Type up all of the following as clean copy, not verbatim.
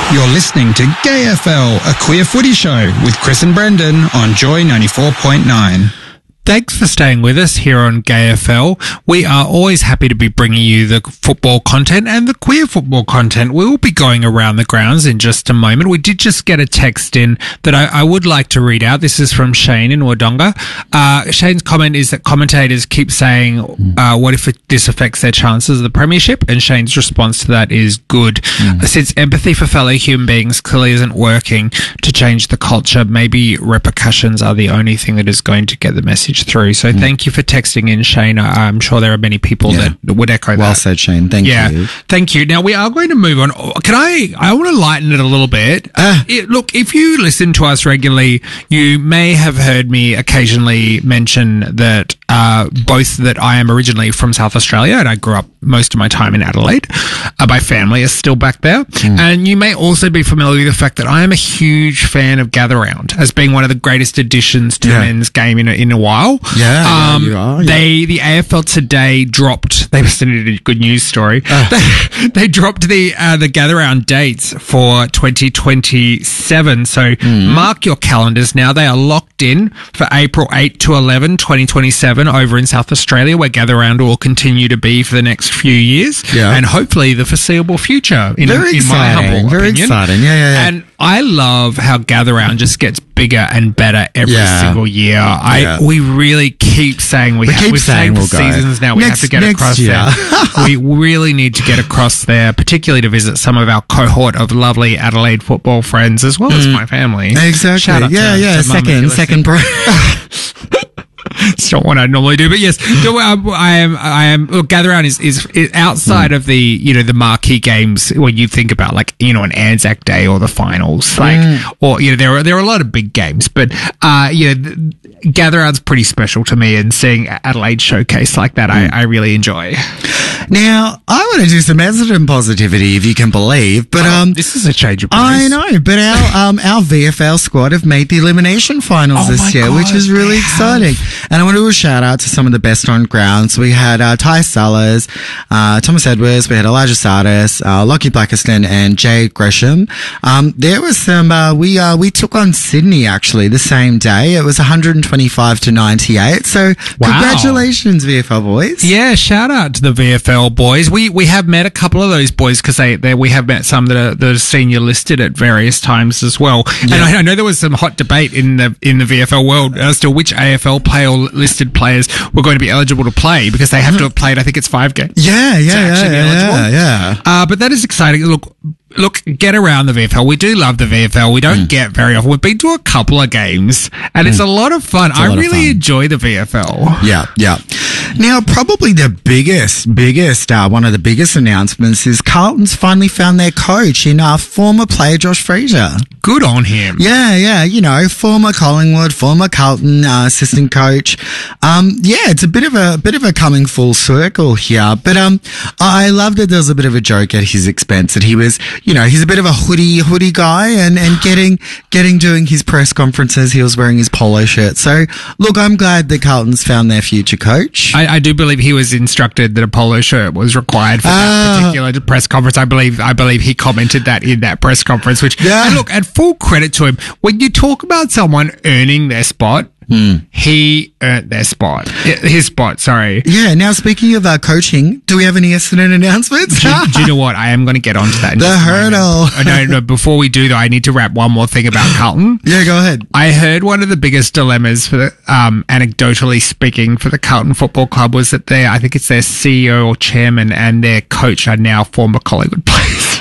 You're listening to Gay FL, a queer footy show with Chris and Brendan on Joy 94.9. Thanks for staying with us here on GayFL. We are always happy to be bringing you the football content and the queer football content. We will be going around the grounds in just a moment. We did just get a text in that I would like to read out. This is from Shane in Wodonga. Shane's comment is that commentators keep saying, what if this affects their chances of the premiership? And Shane's response to that is good. Since empathy for fellow human beings clearly isn't working to change the culture, maybe repercussions are the only thing that is going to get the message through. So thank you for texting in, Shane. I'm sure there are many people that would echo that. Well said, Shane. Thank you. Thank you. Now we are going to move on. I want to lighten it a little bit. Look, if you listen to us regularly, you may have heard me occasionally mention that both that I am originally from South Australia and I grew up most of my time in Adelaide. My family is still back there. And you may also be familiar with the fact that I am a huge fan of Gather Round as being one of the greatest additions to men's game in a while. You are. The AFL today dropped. They must have needed a good news story. They dropped the Gather Round dates for 2027. So mark your calendars now. They are locked in for April 8 to 11, 2027 over in South Australia, where Gather Round will continue to be for the next few years and hopefully the foreseeable future. In my humble Very opinion. exciting. Yeah. And I love how Gather Round just gets bigger and better every single year. We really keep saying we've saying for seasons now we have to get across there. We really need to get across there, particularly to visit some of our cohort of lovely Adelaide football friends as well as my family. Exactly. Shout out to Second break. It's not what I normally do, but yes, I am. Look, Gather Round is outside of the marquee games when you think about an Anzac Day or the finals, or there are a lot of big games, but Gather Round's pretty special to me, and seeing Adelaide showcase like that, I really enjoy. Now, I want to do some Essendon positivity, if you can believe, but this is a change of pace. I know, but our VFL squad have made the elimination finals this year, which is really exciting. And I want to do a shout out to some of the best on grounds. We had Ty Sellers, Thomas Edwards, we had Elijah Sardis, Lockie Blackiston, and Jay Gresham. There was some. We took on Sydney actually the same day. It was 125 to 98. So congratulations, VFL boys. Yeah, shout out to the VFL boys. We have met a couple of those boys because we have met some that are senior listed at various times as well. And I know there was some hot debate in the VFL world as to which AFL player or listed players were going to be eligible to play because they have to have played, I think it's 5 games. Yeah. But that is exciting. Look, get around the VFL. We do love the VFL. We don't get very often. We've been to a couple of games and it's a lot of fun. I really enjoy the VFL. Yeah. Now, probably the biggest, one of the biggest announcements is Carlton's finally found their coach in former player Josh Fraser. Good on him. Yeah. Former Collingwood, former Carlton assistant coach. It's a bit of a coming full circle here. But I loved that there was a bit of a joke at his expense that he was, he's a bit of a hoodie guy and doing his press conferences, he was wearing his polo shirt. So look, I'm glad that Carlton's found their future coach. I do believe he was instructed that a polo shirt was required for that particular press conference. I believe he commented that in that press conference, which, and look, at full credit to him, when you talk about someone earning their spot, he earned their spot. His spot, sorry. Yeah, now speaking of coaching, do we have any Essendon announcements? Do you know what? I am going to get onto that in the hurdle. No, before we do, though, I need to wrap one more thing about Carlton. Yeah, go ahead. I heard one of the biggest dilemmas for anecdotally speaking, for the Carlton Football Club was that I think it's their CEO or chairman and their coach are now former Collingwood players.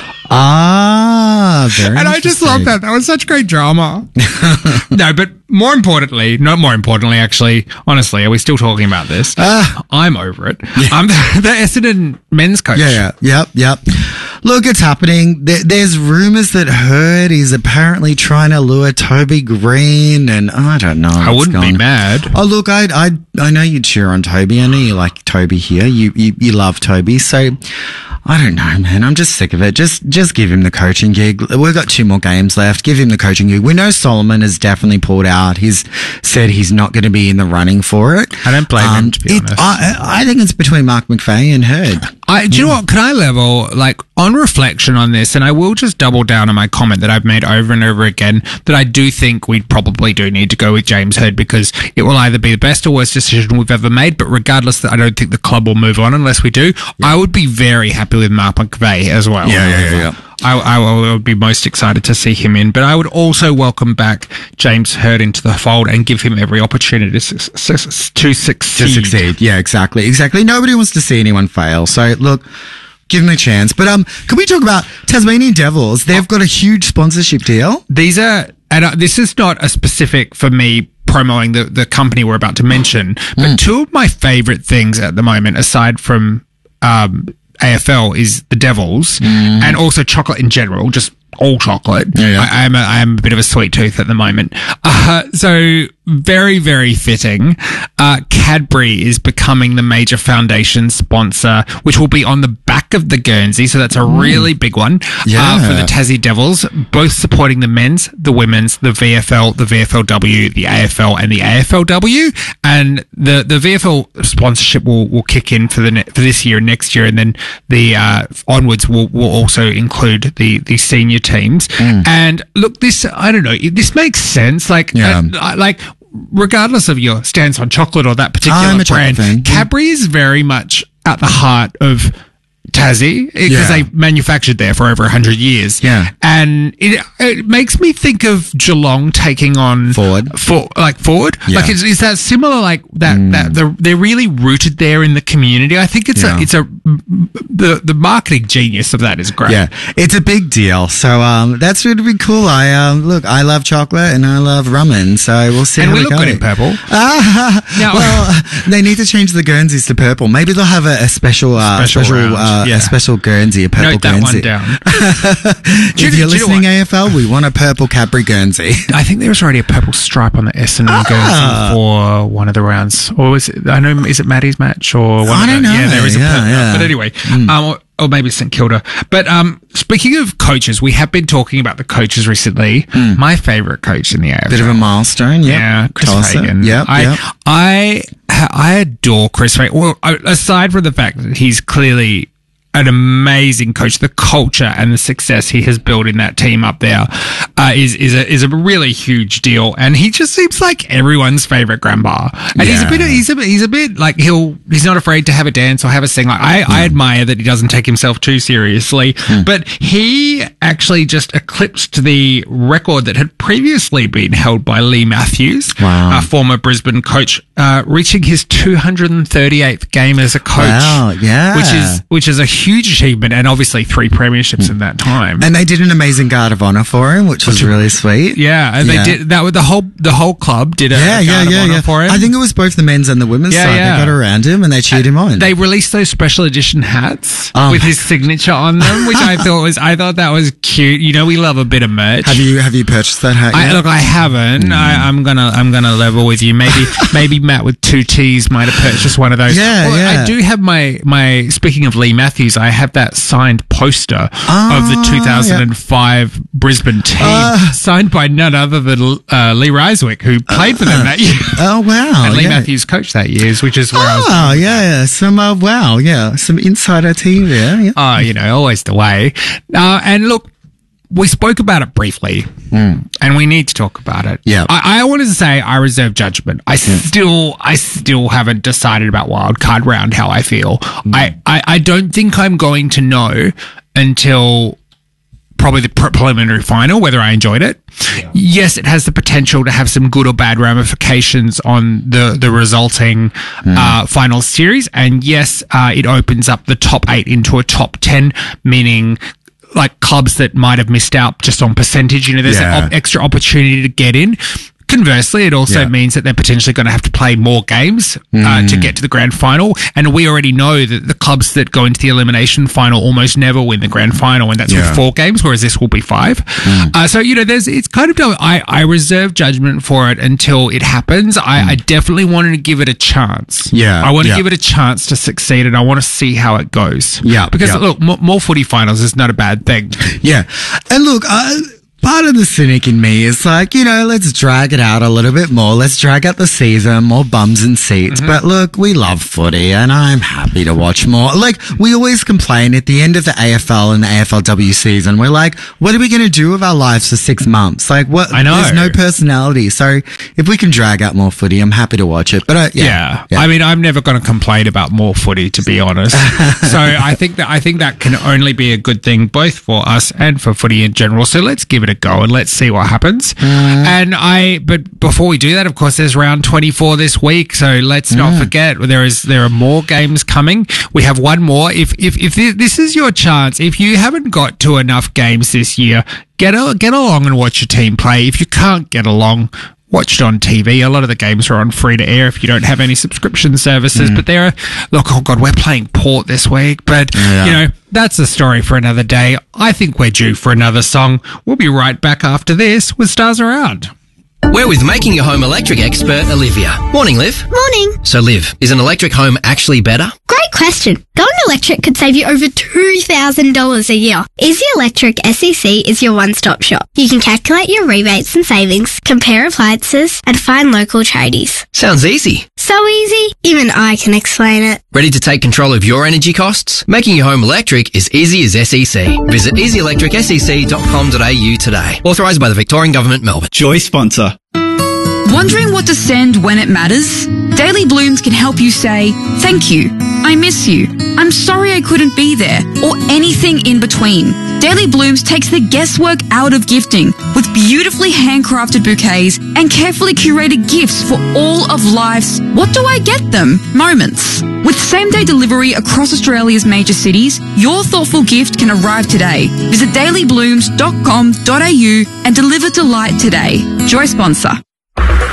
Very And I just love that. That was such great drama. No, but not more importantly, actually, honestly, are we still talking about this? I'm over it. Yeah. I'm the Essendon men's coach. Yep. Look, it's happening. There's rumours that Hurd is apparently trying to lure Toby Green, and I don't know. I wouldn't be mad. Oh, look, I know you cheer on Toby. I know you like Toby here. You love Toby. So I don't know, man. I'm just sick of it. Just give him the coaching gig. We've got 2 more games left. Give him the coaching gig. We know Solomon has definitely pulled out. He's said he's not going to be in the running for it. I don't blame him, to be honest. I think it's between Mark McVeigh and Hurd. Do you know what? Can I level, like, on reflection on this, and I will just double down on my comment that I've made over and over again, that I do think we probably do need to go with James Hurd, because it will either be the best or worst decision we've ever made, but regardless, I don't think the club will move on unless we do. Yeah. I would be very happy with Mark McVeigh as well. Yeah. I would be most excited to see him in, but I would also welcome back James Hurd into the fold and give him every opportunity to succeed. Yeah, exactly. Nobody wants to see anyone fail. So look, give him a chance. But can we talk about Tasmanian Devils? They've got a huge sponsorship deal. These are, and this is not a specific for me promoting the company we're about to mention, but 2 of my favorite things at the moment, aside from AFL, is the Devils and also chocolate in general, just all chocolate. Yeah. I am a bit of a sweet tooth at the moment. So very, very fitting. Cadbury is becoming the major foundation sponsor, which will be on the back of the Guernsey. So that's a really big one for the Tassie Devils, both supporting the men's, the women's, the VFL, the VFLW, the AFL and the AFLW. And the VFL sponsorship will kick in for this year and next year. And then the onwards will also include the senior teams. And look, this, I don't know, this makes sense. Like, regardless of your stance on chocolate or that particular brand, Cadbury is very much at the heart of Tassie, because they manufactured there for over 100 years. Yeah. And it makes me think of Geelong taking on Ford. Yeah. Like, is that similar? Like that they're really rooted there in the community. I think the marketing genius of that is great. Yeah, it's a big deal. So that's really be cool. I love chocolate and I love ramen. So we'll see. And how we look good in purple. Well, they need to change the Guernseys to purple. Maybe they'll have a special a special Guernsey, a purple Note Guernsey. that one down. If you're listening, AFL, we want a purple Cadbury Guernsey. I think there was already a purple stripe on the Essendon Guernsey for one of the rounds. Or is it Maddie's match? Or one I don't know. Yeah, there is a purple. But anyway, or maybe St Kilda. But speaking of coaches, we have been talking about the coaches recently. My favourite coach in the AFL. Bit of a milestone, yeah. Chris Fagan. I adore Chris Fagan. Well, aside from the fact that he's clearly an amazing coach, the culture and the success he has built in that team up there is a really huge deal, and he just seems like everyone's favorite grandpa. And he's a bit like he's not afraid to have a dance or have a sing. Like I admire that he doesn't take himself too seriously, but he actually just eclipsed the record that had previously been held by Lee Matthews, a former Brisbane coach, reaching his 238th game as a coach. Wow, yeah. Which is a huge achievement, and obviously 3 premierships in that time. And they did an amazing guard of honour for him, which was really sweet. Yeah, and they did that with the whole club did a guard of honour for him. I think it was both the men's and the women's side. They got around him and they cheered him on. They released those special edition hats with his signature on them, which I thought that was cute. You know, we love a bit of merch. Have you purchased that hat yet? Look, I haven't. I'm gonna level with you. Maybe Matt with 2 T's might have purchased one of those. I do have my speaking of Lee Matthews, I have that signed poster of the 2005 Brisbane team, signed by none other than Lee Ryswick, who played for them that year. Oh, wow. And Lee Matthews coached that year, which is where I was. Oh, yeah. Some insider team there. Yeah. Oh, always the way. And look, we spoke about it briefly, and we need to talk about it. Yeah, I wanted to say I reserve judgment. I still haven't decided about wildcard round how I feel. I don't think I'm going to know until probably the preliminary final whether I enjoyed it. Yeah. Yes, it has the potential to have some good or bad ramifications on the resulting final series, and yes, it opens up the top 8 into a top 10, meaning like clubs that might have missed out just on percentage, there's an extra opportunity to get in. Conversely, it also means that they're potentially going to have to play more games to get to the grand final. And we already know that the clubs that go into the elimination final almost never win the grand final, and that's with 4 games, whereas this will be 5. So, it's kind of, I reserve judgment for it until it happens. I definitely wanted to give it a chance. I want to give it a chance to succeed, and I want to see how it goes. Because, look, more footy finals is not a bad thing. And look, part of the cynic in me is like, let's drag it out a little bit more. Let's drag out the season, more bums and seats. But look, we love footy and I'm happy to watch more. Like, we always complain at the end of the AFL and the AFLW season. We're like, what are we going to do with our lives for 6 months? Like, what? I know. There's no personality. So if we can drag out more footy, I'm happy to watch it. But I mean, I'm never going to complain about more footy, to be honest. So I think that can only be a good thing, both for us and for footy in general. So let's give it a go and let's see what happens. But before we do that, of course, there's round 24 this week, so let's not forget there are more games coming. We have one more. If this is your chance, if you haven't got to enough games this year, get along and watch your team play. If you can't get along, watch it on TV. A lot of the games are on free to air if you don't have any subscription services. But we're playing Port this week. But, that's a story for another day. I think we're due for another song. We'll be right back after this with Stars Around. We're with Making Your Home Electric expert, Olivia. Morning, Liv. Morning. So, Liv, is an electric home actually better? Great question. Going electric could save you over $2,000 a year. Easy Electric SEC is your one-stop shop. You can calculate your rebates and savings, compare appliances, and find local tradies. Sounds easy. So easy, even I can explain it. Ready to take control of your energy costs? Making your home electric is easy as SEC. Visit easyelectricsec.com.au today. Authorised by the Victorian Government, Melbourne. Joy sponsor. Wondering what to send when it matters? Daily Blooms can help you say, thank you, I miss you, I'm sorry I couldn't be there, or anything in between. Daily Blooms takes the guesswork out of gifting with beautifully handcrafted bouquets and carefully curated gifts for all of life's what do I get them moments. With same-day delivery across Australia's major cities, your thoughtful gift can arrive today. Visit dailyblooms.com.au and deliver delight today. Joy sponsor.